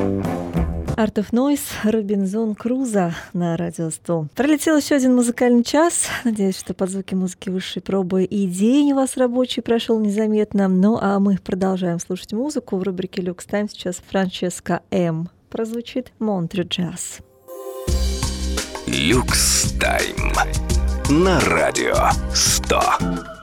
Art of Noise, Робинзон Крузо на Радио 100. Пролетел еще один музыкальный час. Надеюсь, что под звуки музыки высшей пробы и день у вас рабочий прошел незаметно. Ну а мы продолжаем слушать музыку. В рубрике Люкс Тайм сейчас Франческа М. прозвучит Монтрeux Джаз. Люкс Тайм на Радио 100.